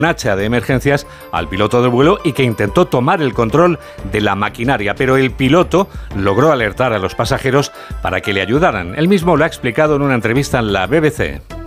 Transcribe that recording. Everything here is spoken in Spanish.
hacha de emergencias al piloto del vuelo y que intentó tomar el control de la maquinaria, pero el piloto logró alertar a los pasajeros para que le ayudaran. Él mismo lo ha explicado en una entrevista en la BBC.